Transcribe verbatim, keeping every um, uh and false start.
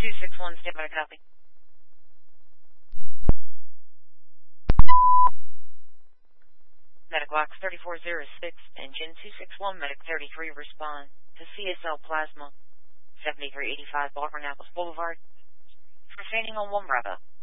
two six one, stand by, copy. Medic Box thirty-four oh six, Engine two six one, Medic thirty-three, respond to C S L Plasma, seventy-three eighty-five Auburn Apples Boulevard, for fainting on one Bravo.